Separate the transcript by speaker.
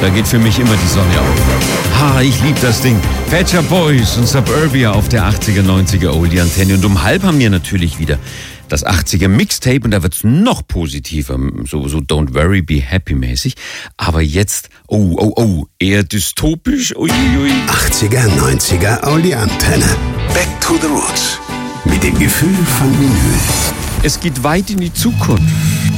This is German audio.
Speaker 1: Da geht für mich immer die Sonne auf. Ha, ich liebe das Ding. Pet Shop Boys und Suburbia auf der 80er, 90er Oldie-Antenne. Und um halb haben wir natürlich wieder das 80er Mixtape und da wird's noch positiver, so Don't Worry, Be Happy mäßig. Aber jetzt, eher dystopisch. Uiuiui.
Speaker 2: 80er, 90er Oldie-Antenne. Back to the Roots. Mit dem Gefühl von Vinyl.
Speaker 1: Es geht weit in die Zukunft.